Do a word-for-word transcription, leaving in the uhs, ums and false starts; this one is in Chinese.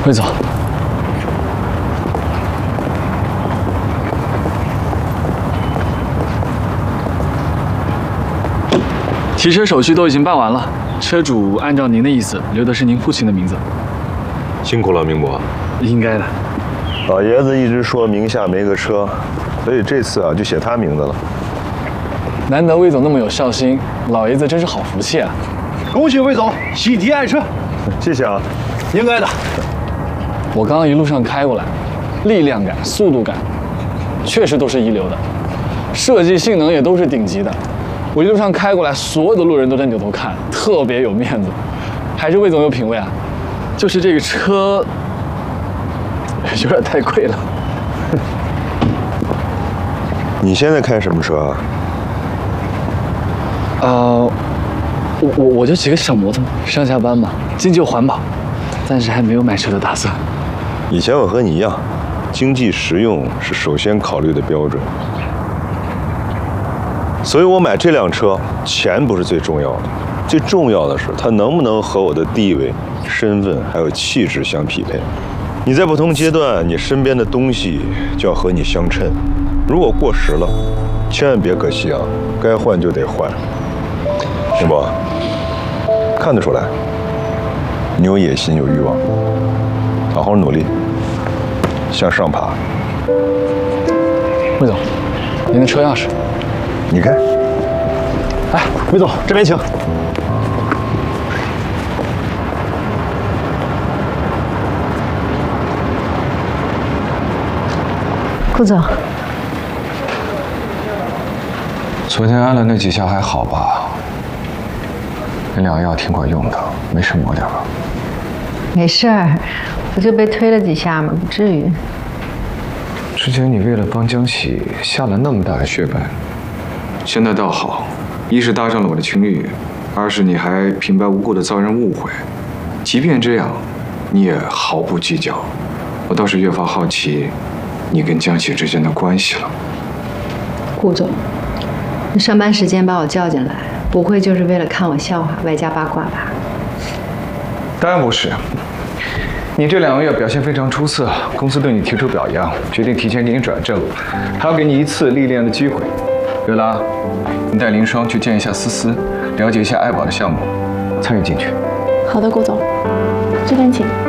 魏总，提车手续都已经办完了，车主按照您的意思留的是您父亲的名字。 辛苦了，明伯。 应该的。 老爷子一直说名下没个车，所以这次啊就写他名字了。 难得魏总那么有孝心，老爷子真是好福气啊！ 恭喜魏总喜提爱车， 谢谢啊， 应该的。 我刚刚一路上开过来，力量感、速度感，确实都是一流的，设计性能也都是顶级的。我一路上开过来，所有的路人都在扭头看，特别有面子。还是魏总有品位啊，就是这个车有点太贵了。 你现在开什么车啊？ 呃，我我我就骑个小摩托，上下班嘛，经济又环保，暂时还没有买车的打算。 以前我和你一样，经济实用是首先考虑的标准，所以我买这辆车，钱不是最重要的，最重要的是它能不能和我的地位、身份还有气质相匹配。你在不同阶段，你身边的东西就要和你相称，如果过时了，千万别可惜啊，该换就得换。明伯，看得出来，你有野心，有欲望，好好努力。向上爬。 魏总，您的车钥匙。 你看。 哎，魏总这边请。 顾总， 昨天按了那几下还好吧？那两药挺管用的，没什么毛病吧？ 没事儿，不就被推了几下吗？不至于。 之前你为了帮江喜下了那么大的血本，现在倒好，一是搭上了我的情侣，二是你还平白无故的遭人误会。即便这样，你也毫不计较。我倒是越发好奇，你跟江喜之间的关系了。 顾总，你上班时间把我叫进来，不会就是为了看我笑话，外加八卦吧？ 当然不是。你这两个月表现非常出色，公司对你提出表扬，决定提前给你转正，还要给你一次历练的机会。月拉，你带林双去见一下思思，了解一下爱宝的项目，参与进去。 好的，顾总，这边请。